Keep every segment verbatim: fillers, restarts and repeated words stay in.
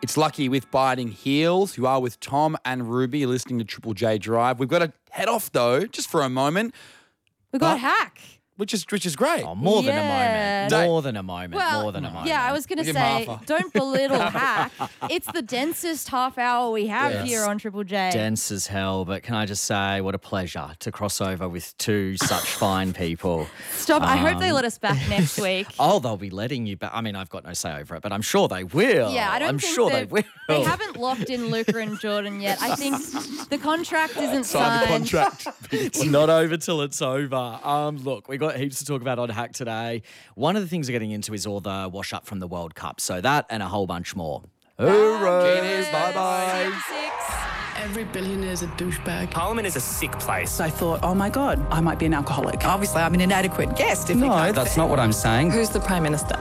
It's Lucky with Biting Heels. You are with Tom and Ruby. You're listening to Triple J Drive. We've got to head off, though, just for a moment. We got But- hack. Which is which is great. Oh, more than a Yeah. moment. More than a moment. Well, more than a moment. Yeah, I was going to Look at say, Martha. don't belittle hack. It's the densest half hour we have Yes. here on Triple J. dense as hell, but can I just say what a pleasure to cross over with two such fine people. Stop. I hope they Um, let us back next week. Oh, they'll be letting you back. I mean, I've got no say over it, but I'm sure they will. Yeah, I don't I'm think sure they they've- will. They haven't locked in Luca and Jordan yet. I think the contract isn't Sign the signed. contract. It's not over till it's over. Um, look, we got heaps to talk about on Hack today. One of the things we're getting into is all the wash up from the World Cup. So that and a whole bunch more. Hoorah. Cheers. Bye-bye. Every billionaire is a douchebag. Parliament is a sick place. I thought, oh my God, I might be an alcoholic. Obviously, I'm an inadequate guest. If we No, can't that's say- not what I'm saying. Who's the Prime Minister?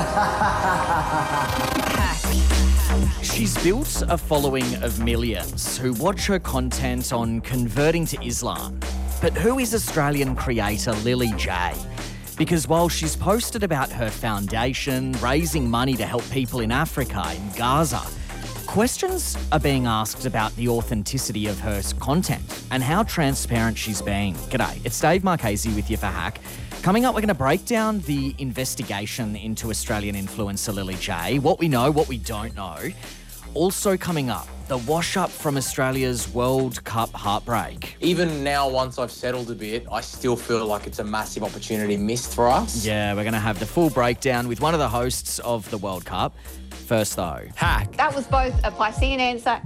She's built a following of millions who watch her content on converting to Islam. But who is Australian creator Lily J? Because while she's posted about her foundation, raising money to help people in Africa, in Gaza, questions are being asked about the authenticity of her content and how transparent she's being. G'day, it's Dave Marchese with you for Hack. Coming up, we're going to break down the investigation into Australian influencer Lily J, what we know, what we don't know. Also coming up, the wash-up from Australia's World Cup heartbreak. Even now, once I've settled a bit, I still feel like it's a massive opportunity missed for us. Yeah, we're going to have the full breakdown with one of the hosts of the World Cup. First, though, Hack. That was both a Piscean answer